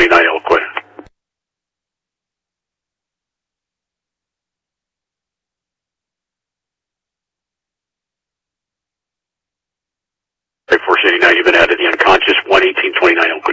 1829 Iroquois. Force 89, you've been added the unconscious 1829 Iroquois.